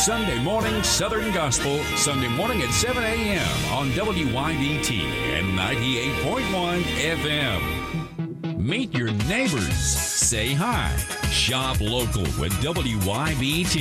Sunday morning Southern Gospel, Sunday morning at 7 a.m. on WYBT and 98.1 FM. Meet your neighbors. Say hi. Shop local with WYBT.